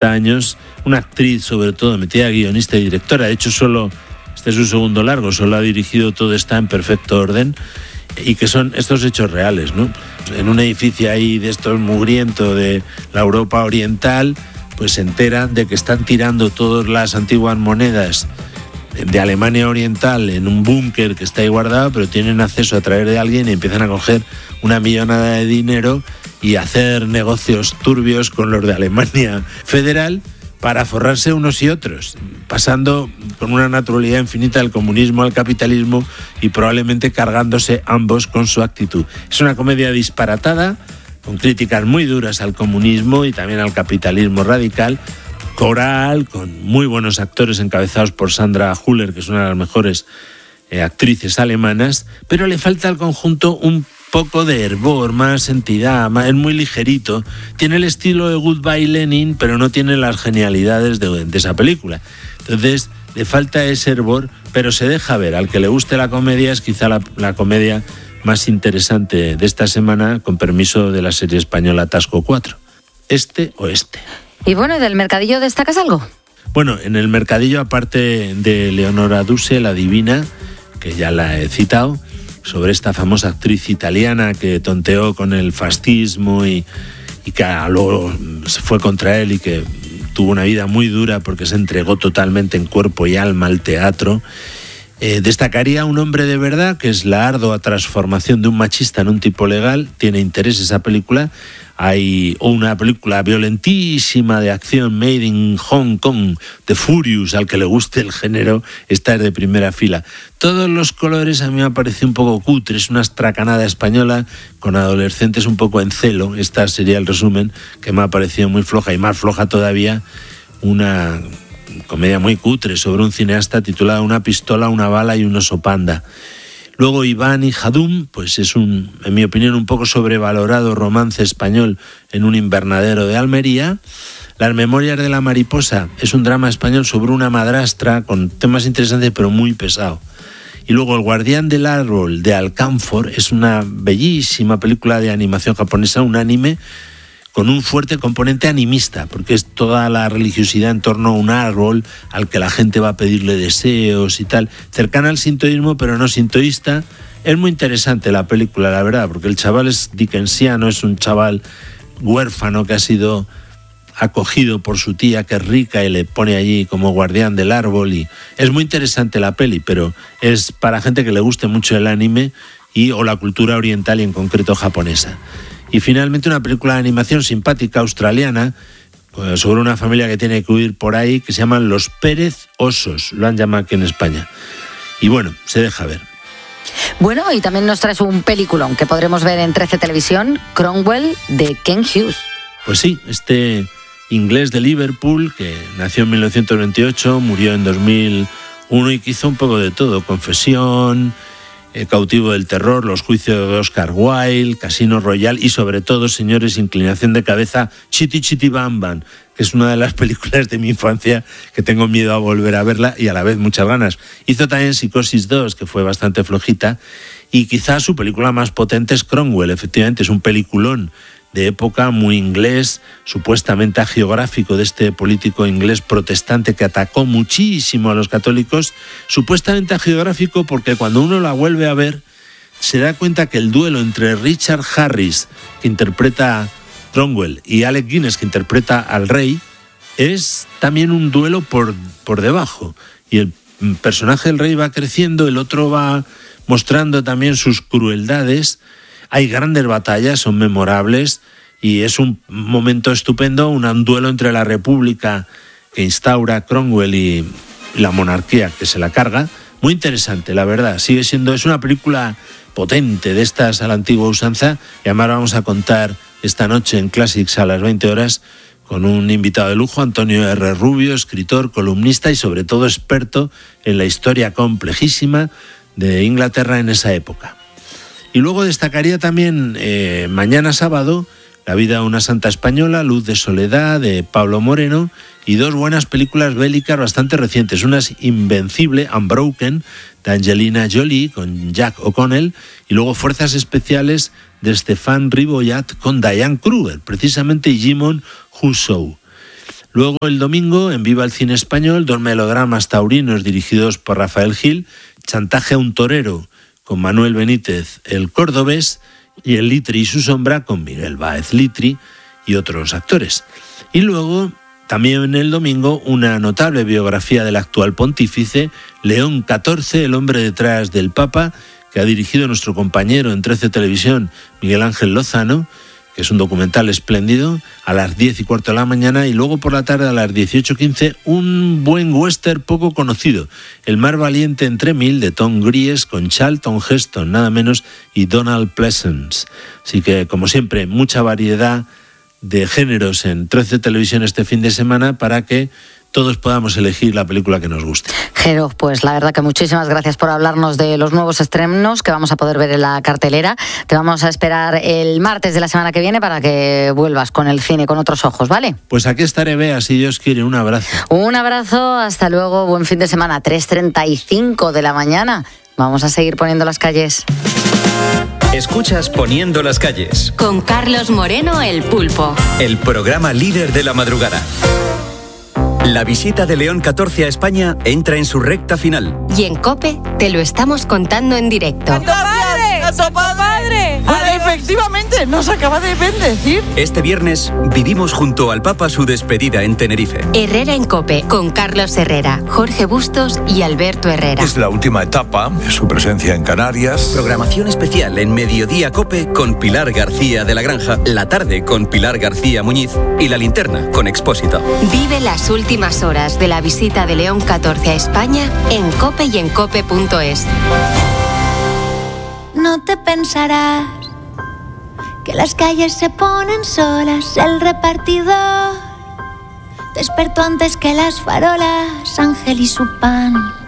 años, una actriz sobre todo, metida guionista y directora. De hecho, este es su segundo largo, solo ha dirigido Todo está en perfecto orden, y que son estos hechos reales, ¿no? En un edificio ahí de estos mugriento de la Europa oriental, pues se enteran de que están tirando todas las antiguas monedas de Alemania Oriental en un búnker que está ahí guardado, pero tienen acceso a través de alguien y empiezan a coger una millonada de dinero y hacer negocios turbios con los de Alemania Federal para forrarse unos y otros, pasando con una naturalidad infinita del comunismo al capitalismo y probablemente cargándose ambos con su actitud. Es una comedia disparatada, con críticas muy duras al comunismo y también al capitalismo radical, coral, con muy buenos actores encabezados por Sandra Hüller, que es una de las mejores actrices alemanas, pero le falta al conjunto un poco de hervor, más entidad, es muy ligerito. Tiene el estilo de Goodbye Lenin, pero no tiene las genialidades de esa película. Entonces, le falta ese hervor, pero se deja ver. Al que le guste la comedia, es quizá la comedia más interesante de esta semana, con permiso de la serie española Tasco 4. Este o este. Y bueno, ¿del mercadillo destacas algo? Bueno, en el mercadillo, aparte de Leonora Duse, la divina, que ya la he citado, sobre esta famosa actriz italiana que tonteó con el fascismo y que luego se fue contra él y que tuvo una vida muy dura porque se entregó totalmente en cuerpo y alma al teatro. Destacaría un hombre de verdad, que es la ardua transformación de un machista en un tipo legal. Tiene interés esa película. Hay una película violentísima de acción, Made in Hong Kong, The Furious, al que le guste el género, esta es de primera fila. Todos los colores a mí me ha parecido un poco cutre, es una estracanada española con adolescentes un poco en celo. Esta sería el resumen, que me ha parecido muy floja, y más floja todavía una comedia muy cutre sobre un cineasta titulada Una pistola, una bala y un oso panda. Luego Iván y Jadum, pues es en mi opinión, un poco sobrevalorado romance español en un invernadero de Almería. Las memorias de la mariposa es un drama español sobre una madrastra con temas interesantes pero muy pesado. Y luego El guardián del árbol de Alcánfor es una bellísima película de animación japonesa, un anime con un fuerte componente animista, porque es toda la religiosidad en torno a un árbol al que la gente va a pedirle deseos y tal, cercana al sintoísmo pero no sintoísta. Es muy interesante la película, la verdad, porque el chaval es dickensiano, es un chaval huérfano que ha sido acogido por su tía, que es rica, y le pone allí como guardián del árbol, y es muy interesante la peli, pero es para gente que le guste mucho el anime o la cultura oriental y en concreto japonesa. Y finalmente una película de animación simpática australiana sobre una familia que tiene que huir por ahí, que se llaman Los Pérez Osos, lo han llamado aquí en España. Y bueno, se deja ver. Bueno, y también nos traes un peliculón que podremos ver en 13 Televisión, Cromwell, de Ken Hughes. Pues sí, este inglés de Liverpool, que nació en 1928, murió en 2001 y que hizo un poco de todo: Confesión, Cautivo del terror, Los juicios de Oscar Wilde, Casino Royale y sobre todo, señores, Inclinación de cabeza, Chitty Chitty Bam Bam, que es una de las películas de mi infancia que tengo miedo a volver a verla y a la vez muchas ganas. Hizo también Psicosis 2, que fue bastante flojita, y quizás su película más potente es Cromwell. Efectivamente, es un peliculón de época, muy inglés, supuestamente agiográfico, de este político inglés protestante que atacó muchísimo a los católicos, supuestamente agiográfico porque cuando uno la vuelve a ver se da cuenta que el duelo entre Richard Harris, que interpreta a Cromwell, y Alec Guinness, que interpreta al rey, es también un duelo por debajo, y el personaje del rey va creciendo, el otro va mostrando también sus crueldades. Hay grandes batallas, son memorables, y es un momento estupendo, un duelo entre la república que instaura Cromwell y la monarquía que se la carga. Muy interesante, la verdad. Es una película potente, de estas a la antigua usanza, y además vamos a contar esta noche en Classics a las 20 horas con un invitado de lujo, Antonio R. Rubio, escritor, columnista y sobre todo experto en la historia complejísima de Inglaterra en esa época. Y luego destacaría también mañana sábado La vida de una santa española, Luz de soledad, de Pablo Moreno, y dos buenas películas bélicas bastante recientes. Una es Invencible, Unbroken, de Angelina Jolie con Jack O'Connell, y luego Fuerzas especiales de Stéphane Riboyat con Diane Kruger, precisamente, y Jimon Hounsou. Luego el domingo, en Viva el Cine Español, 2 melodramas taurinos dirigidos por Rafael Gil, Chantaje a un torero con Manuel Benítez, El Cordobés, y El Litri y su sombra con Miguel Báez Litri y otros actores. Y luego, también en el domingo, una notable biografía del actual pontífice, León XIV, el hombre detrás del Papa, que ha dirigido nuestro compañero en 13 Televisión, Miguel Ángel Lozano, que es un documental espléndido, a las 10:15 de la mañana, y luego por la tarde a las 18:15 un buen western poco conocido, El mar valiente entre mil, de Tom Gries, con Charlton Heston, nada menos, y Donald Pleasence. Así que, como siempre, mucha variedad de géneros en 13 Televisión este fin de semana para que todos podamos elegir la película que nos guste. Jero, pues la verdad que muchísimas gracias por hablarnos de los nuevos estrenos que vamos a poder ver en la cartelera. Te vamos a esperar el martes de la semana que viene para que vuelvas con el cine con otros ojos, ¿vale? Pues aquí estaré, Bea, si Dios quiere. Un abrazo. Un abrazo, hasta luego, buen fin de semana, 3:35 de la mañana. Vamos a seguir poniendo las calles. Escuchas Poniendo las calles. Con Carlos Moreno, el Pulpo. El programa líder de la madrugada. La visita de León XIV a España entra en su recta final. Y en COPE te lo estamos contando en directo. ¡Santo Padre! ¡Santo Padre! Efectivamente, nos acaba de bendecir. Este viernes vivimos junto al Papa su despedida en Tenerife. Herrera en COPE, con Carlos Herrera, Jorge Bustos y Alberto Herrera. Es la última etapa de su presencia en Canarias. Programación especial en Mediodía COPE con Pilar García de la Granja, La Tarde con Pilar García Muñiz y La Linterna con Expósito. Vive las últimas horas de la visita de León XIV a España en COPE y en COPE.es. No te pensarás que las calles se ponen solas, el repartidor despertó antes que las farolas, Ángel y su pan.